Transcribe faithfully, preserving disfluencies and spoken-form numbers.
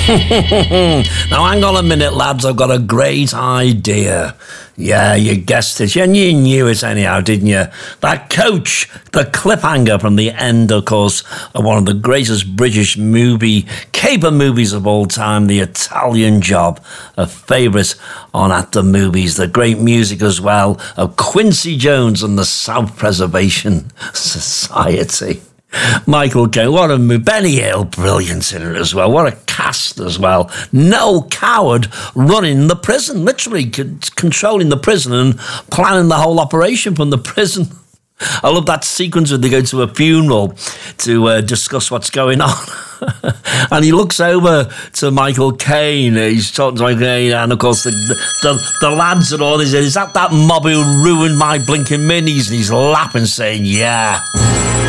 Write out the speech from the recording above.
Now, hang on a minute, lads. I've got a great idea. Yeah, you guessed it. And you knew it anyhow, didn't you? That coach, the cliffhanger from the end, of course, of one of the greatest British movie, caper movies of all time, The Italian Job, a favourite on At the Movies. The great music as well of Quincy Jones and the South Preservation Society. Michael Caine, what a movie. Benny Hill, brilliant in it as well. What a cast as well. Noel Coward running the prison, literally c- controlling the prison and planning the whole operation from the prison. I love that sequence when they go to a funeral to uh, discuss what's going on. And he looks over to Michael Caine. He's talking to Michael Caine, and of course the the, the lads and all. He says, "Is that that mob who ruined my blinking minis?" And he's laughing, saying, "Yeah."